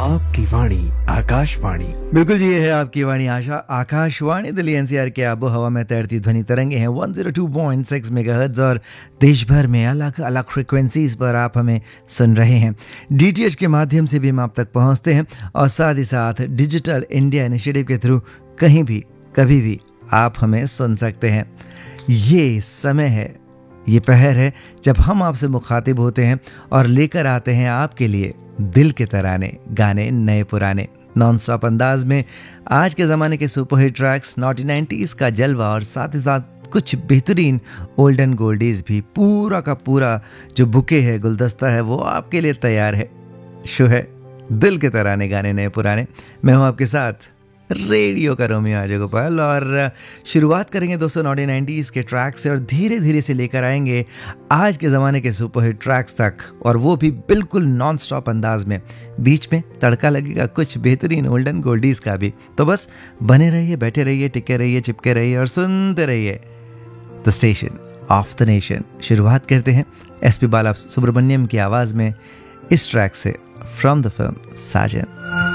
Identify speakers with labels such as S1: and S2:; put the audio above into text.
S1: आपकी वाणी आकाशवाणी।
S2: बिल्कुल जी, ये है आपकी वाणी आशा आकाशवाणी दिल्ली एनसीआर के आबो हवा में तैरती ध्वनि तरंगे हैं 102.6 मेगाहर्ट्ज और देश भर में अलग अलग फ्रिक्वेंसीज पर आप हमें सुन रहे हैं। डीटीएच के माध्यम से भी हम आप तक पहुंचते हैं और साथ ही साथ डिजिटल इंडिया इनिशिएटिव के थ्रू कहीं भी कभी भी आप हमें सुन सकते हैं। ये समय है, ये पहर है जब हम आपसे मुखातिब होते हैं और लेकर आते हैं आपके लिए दिल के तराने, गाने नए पुराने, नॉन स्टॉप अंदाज में आज के ज़माने के सुपरहिट ट्रैक्स, 1990s का जलवा और साथ ही साथ कुछ बेहतरीन ओल्डन गोल्डीज भी। पूरा का पूरा जो बुके है, गुलदस्ता है, वो आपके लिए तैयार है। शो है दिल के तराने, गाने नए पुराने। मैं हूँ आपके साथ रेडियो का रोमियो अजय गोपाल और शुरुआत करेंगे दोस्तों 1990s के ट्रैक से और धीरे धीरे से लेकर आएंगे आज के ज़माने के सुपरहिट ट्रैक्स तक, और वो भी बिल्कुल नॉन स्टॉप अंदाज में। बीच में तड़का लगेगा कुछ बेहतरीन ओल्डन गोल्डीज का भी। तो बस बने रहिए, बैठे रहिए, टिके रहिए, चिपके रहिए और सुनते रहिए the station of the nation. शुरुआत करते हैं एसपी बाला सुब्रमण्यम की आवाज़ में इस ट्रैक से, फ्रॉम द फिल्म साजन।